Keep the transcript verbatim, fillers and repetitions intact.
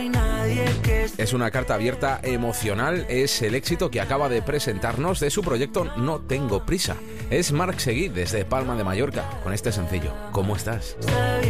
Es una carta abierta emocional, es el éxito que acaba de presentarnos de su proyecto No Tengo Prisa. Es Marc Seguí desde Palma de Mallorca con este sencillo, ¿Cómo estás?